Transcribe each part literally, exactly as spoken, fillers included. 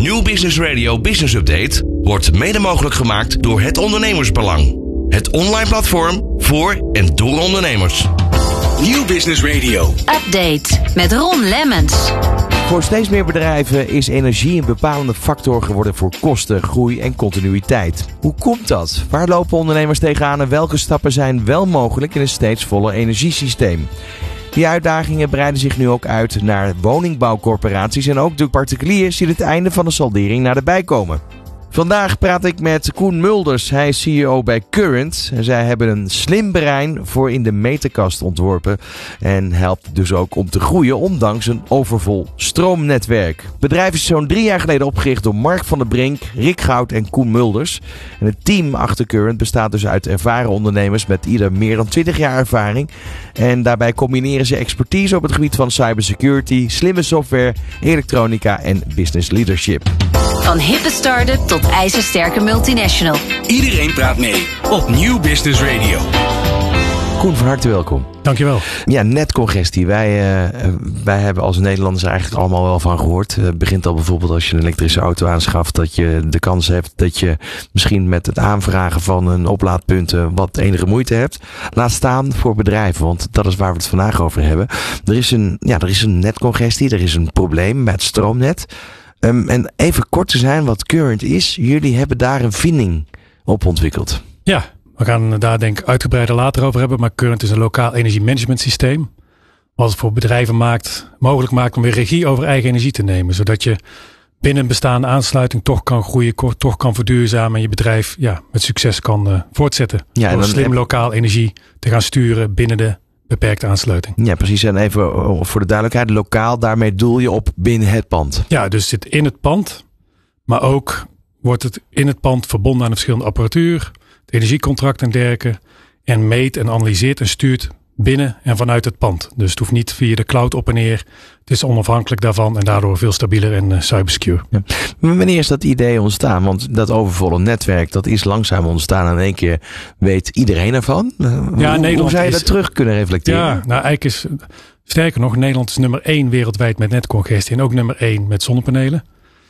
Nieuw Business Radio Business Update wordt mede mogelijk gemaakt door Het Ondernemersbelang. Het online platform voor en door ondernemers. Nieuw Business Radio. Update met Ron Lemmens. Voor steeds meer bedrijven is energie een bepalende factor geworden voor kosten, groei en continuïteit. Hoe komt dat? Waar lopen ondernemers tegenaan en welke stappen zijn wel mogelijk in een steeds voller energiesysteem? Die uitdagingen breiden zich nu ook uit naar woningbouwcorporaties en ook de particuliers die het einde van de saldering naderbij komen. Vandaag praat ik met Koen Mulders. Hij is C E O bij Current. Zij hebben een slim brein voor in de meterkast ontworpen en helpt dus ook om te groeien ondanks een overvol stroomnetwerk. Het bedrijf is zo'n drie jaar geleden opgericht door Mark van der Brink, Rick Goud en Koen Mulders. En het team achter Current bestaat dus uit ervaren ondernemers met ieder meer dan twintig jaar ervaring. En daarbij combineren ze expertise op het gebied van cybersecurity, slimme software, elektronica en business leadership. Van hippe start-up tot ijzersterke multinational. Iedereen praat mee op Nieuw Business Radio. Koen, van harte welkom. Dankjewel. Ja, netcongestie. Wij, uh, wij hebben als Nederlanders er eigenlijk allemaal wel van gehoord. Het uh, begint al bijvoorbeeld als je een elektrische auto aanschaft, dat je de kans hebt dat je misschien met het aanvragen van een oplaadpunt uh, wat enige moeite hebt. Laat staan voor bedrijven, want dat is waar we het vandaag over hebben. Er is een, ja, er is een netcongestie, er is een probleem met het stroomnet. Um, en even kort te zijn wat Current is. Jullie hebben daar een vinding op ontwikkeld. Ja, we gaan daar denk ik uitgebreider later over hebben. Maar Current is een lokaal energiemanagementsysteem. Wat het voor bedrijven maakt, mogelijk maakt om weer regie over eigen energie te nemen. Zodat je binnen een bestaande aansluiting toch kan groeien, toch kan verduurzamen. En je bedrijf ja, met succes kan uh, voortzetten. Ja, door slim heb... lokaal energie te gaan sturen binnen de beperkte aansluiting. Ja, precies. En even voor de duidelijkheid, lokaal, daarmee doel je op binnen het pand. Ja, dus het zit in het pand, maar ook wordt het in het pand verbonden aan de verschillende apparatuur, het energiecontract en dergelijke, en meet en analyseert en stuurt binnen en vanuit het pand. Dus het hoeft niet via de cloud op en neer. Het is onafhankelijk daarvan en daardoor veel stabieler en uh, cybersecure. Ja. Wanneer is dat idee ontstaan? Want dat overvolle netwerk, dat is langzaam ontstaan. En in één keer weet iedereen ervan. Uh, ja, hoe, Nederland hoe zou je is, dat terug kunnen reflecteren? Ja, nou eigenlijk is, sterker nog, Nederland is nummer één wereldwijd met netcongestie. En ook nummer één met zonnepanelen.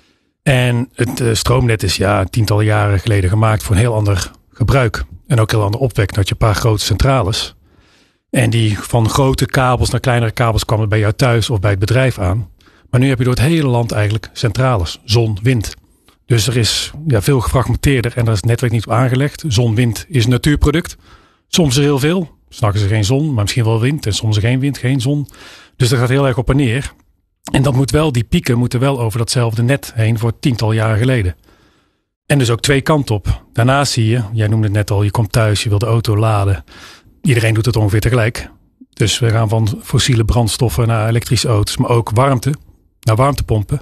En het uh, stroomnet is ja tientallen jaren geleden gemaakt voor een heel ander gebruik. En ook heel ander opwek. Dat je een paar grote centrales. En die van grote kabels naar kleinere kabels kwamen bij jou thuis of bij het bedrijf aan. Maar nu heb je door het hele land eigenlijk centrales. Zon, wind. Dus er is ja, veel gefragmenteerder en daar is het netwerk niet op aangelegd. Zon, wind is een natuurproduct. Soms er heel veel. S'nachts is er geen zon, maar misschien wel wind. En soms er geen wind, geen zon. Dus dat gaat heel erg op en neer. En dat moet wel, die pieken moeten wel over datzelfde net heen voor tiental jaren geleden. En dus ook twee kanten op. Daarnaast zie je, jij noemde het net al, je komt thuis, je wil de auto laden. Iedereen doet het ongeveer tegelijk. Dus we gaan van fossiele brandstoffen naar elektrische auto's, maar ook warmte, naar warmtepompen.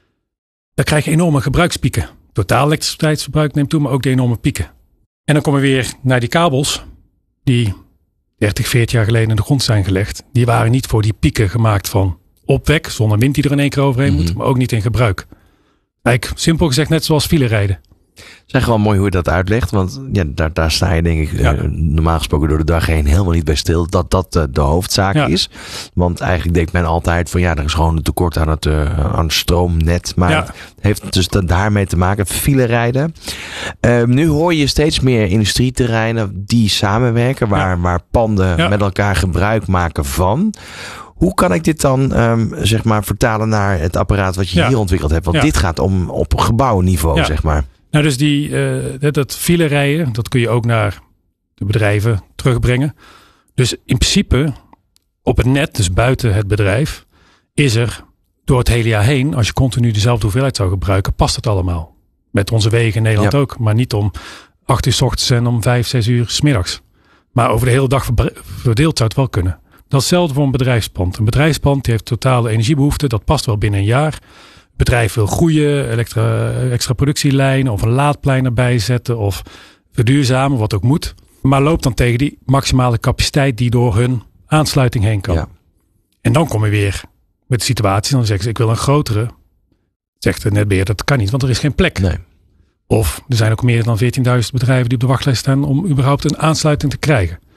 Dan krijg je enorme gebruikspieken. Totaal elektriciteitsverbruik neemt toe, maar ook de enorme pieken. En dan komen we weer naar die kabels die dertig, veertig jaar geleden in de grond zijn gelegd. Die waren niet voor die pieken gemaakt van opwek, zon en wind die er in één keer overheen Mm-hmm. moet, maar ook niet in gebruik. Eigenlijk simpel gezegd net zoals filerijden. Het is gewoon mooi hoe je dat uitlegt. Want ja, daar, daar sta je denk ik ja. uh, normaal gesproken door de dag heen helemaal niet bij stil. Dat dat uh, de hoofdzaak ja. is. Want eigenlijk denkt men altijd van ja, er is gewoon een tekort aan het, uh, aan het stroomnet. Maar ja. het heeft dus daarmee te maken. Filerijden. Uh, nu hoor je steeds meer industrieterreinen die samenwerken. Waar, ja. waar panden ja. met elkaar gebruik maken van. Hoe kan ik dit dan um, zeg maar vertalen naar het apparaat wat je ja. hier ontwikkeld hebt? Want ja. dit gaat om op gebouwniveau, ja. zeg maar. Nou, dus die, uh, dat filerijden, dat kun je ook naar de bedrijven terugbrengen. Dus in principe op het net, dus buiten het bedrijf, is er door het hele jaar heen, als je continu dezelfde hoeveelheid zou gebruiken, past het allemaal. Met onze wegen in Nederland ja. ook, maar niet om acht uur 's ochtends en om vijf, zes uur 's middags. Maar over de hele dag verdeeld zou het wel kunnen. Dat is hetzelfde voor een bedrijfspand. Een bedrijfspand die heeft totale energiebehoefte, dat past wel binnen een jaar. Het bedrijf wil groeien, extra, extra productielijnen of een laadplein erbij zetten of verduurzamen, wat ook moet. Maar loopt dan tegen die maximale capaciteit die door hun aansluiting heen kan. Ja. En dan kom je weer met de situatie, dan zeggen ze ik wil een grotere. Zegt de netbeheerder dat kan niet, want er is geen plek. Nee. Of er zijn ook meer dan veertienduizend bedrijven die op de wachtlijst staan om überhaupt een aansluiting te krijgen.